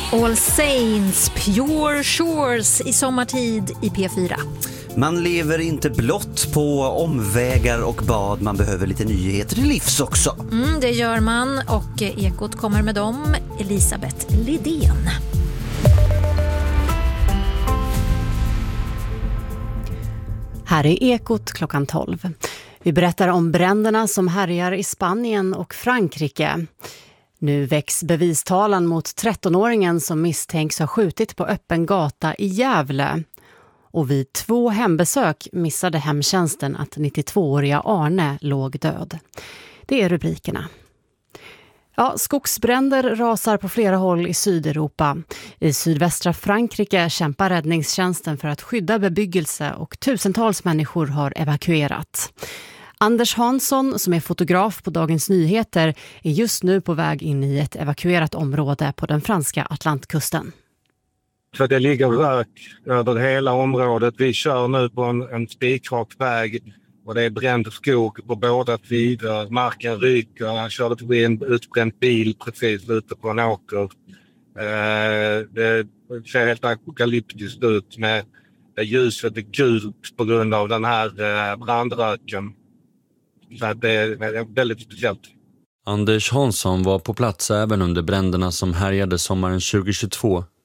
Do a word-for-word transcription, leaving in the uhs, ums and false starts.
All Saints, Pure Shores i sommartid i P fyra. Man lever inte blott på omvägar och bad, man behöver lite nyheter till livs också. Mm, det gör man, och Ekot kommer med dem, Elisabeth Lidén. Här är Ekot klockan tolv. Vi berättar om bränderna som härjar i Spanien och Frankrike. Nu väcks bevistalan mot trettonåringen som misstänks ha skjutit på öppen gata i Gävle. Och vid två hembesök missade hemtjänsten att nittiotvååriga Arne låg död. Det är rubrikerna. Ja, skogsbränder rasar på flera håll i Sydeuropa. I sydvästra Frankrike kämpar räddningstjänsten för att skydda bebyggelse och tusentals människor har evakuerats. Anders Hansson, som är fotograf på Dagens Nyheter, är just nu på väg in i ett evakuerat område på den franska Atlantkusten. För det ligger rök över hela området. Vi kör nu på en, en spikrak väg och det är bränd skog på båda sidor. Marken ryker. Han körde förbi en utbränd bil precis ute på en åker. Eh, det ser helt apokalyptiskt ut med det ljuset är gult på grund av den här eh, brandröken. Så det är väldigt speciellt. Anders Hansson var på plats även under bränderna som härjade sommaren tjugohundratjugotvå